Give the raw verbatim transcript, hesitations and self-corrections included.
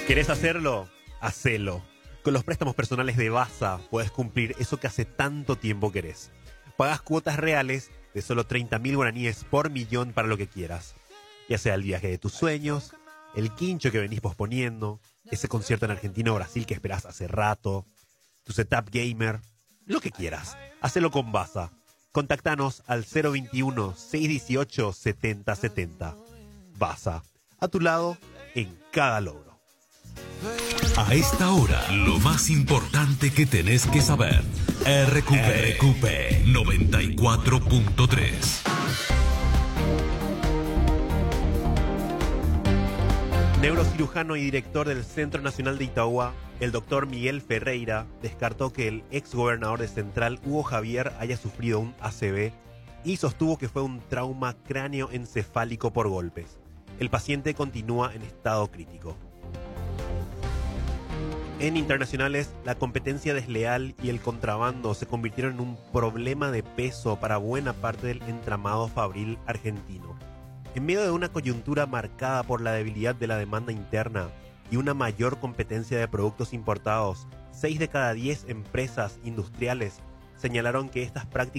¿Querés hacerlo? Hacelo. Con los préstamos personales de Basa puedes cumplir eso que hace tanto tiempo querés. Pagás cuotas reales de solo treinta mil guaraníes por millón para lo que quieras. Ya sea el viaje de tus sueños, el quincho que venís posponiendo, ese concierto en Argentina o Brasil que esperás hace rato, tu setup gamer, lo que quieras. Hacelo con Basa. Contactanos al cero veintiuno, seiscientos dieciocho, setenta setenta. Basa, a tu lado en cada logro. A esta hora, lo más importante que tenés que saber. R Q P, R Q P noventa y cuatro punto tres. Neurocirujano y director del Centro Nacional de Itauguá, el doctor Miguel Ferreira, descartó que el ex gobernador de Central, Hugo Javier, haya sufrido un A C V y sostuvo que fue un trauma cráneoencefálico por golpes. El paciente continúa en estado crítico. En internacionales, la competencia desleal y el contrabando se convirtieron en un problema de peso para buena parte del entramado fabril argentino. En medio de una coyuntura marcada por la debilidad de la demanda interna y una mayor competencia de productos importados, seis de cada diez empresas industriales señalaron que estas prácticas